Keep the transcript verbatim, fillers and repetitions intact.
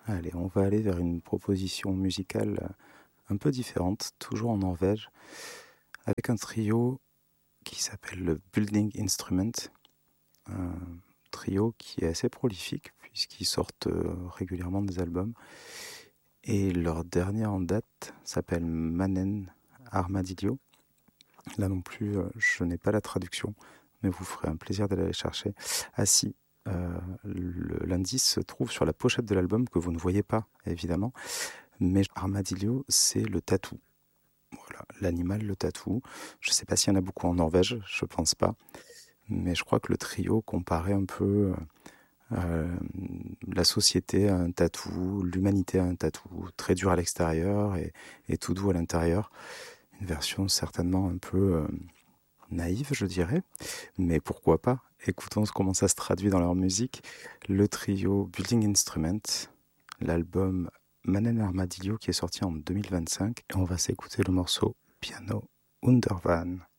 Allez, on va aller vers une proposition musicale un peu différente, toujours en Norvège, avec un trio qui s'appelle le Building Instrument, un trio qui est assez prolifique puisqu'ils sortent régulièrement des albums. Et leur dernier en date s'appelle Mannen Armadillo. Là non plus, je n'ai pas la traduction, mais vous ferez un plaisir d'aller la chercher. Ah si, euh, le, l'indice se trouve sur la pochette de l'album que vous ne voyez pas, évidemment. Mais Armadillo, c'est le tatou. Voilà, l'animal, le tatou. Je ne sais pas s'il y en a beaucoup en Norvège, je ne pense pas. Mais je crois que le trio comparait un peu euh, la société à un tatou, l'humanité à un tatou, très dur à l'extérieur et, et tout doux à l'intérieur. Une version certainement un peu euh, naïve, je dirais, mais pourquoi pas. Écoutons comment ça se traduit dans leur musique. Le trio Building Instrument, l'album Mannen Armadillo qui est sorti en deux mille vingt-cinq, et on va s'écouter le morceau Piano Undervan.